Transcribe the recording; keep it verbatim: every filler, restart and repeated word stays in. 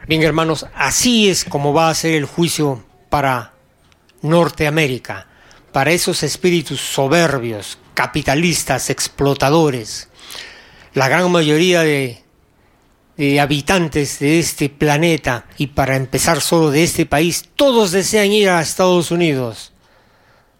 Bien, hermanos, así es como va a ser el juicio para Norteamérica, para esos espíritus soberbios, capitalistas, explotadores. La gran mayoría de, de habitantes de este planeta, y para empezar solo de este país, todos desean ir a Estados Unidos.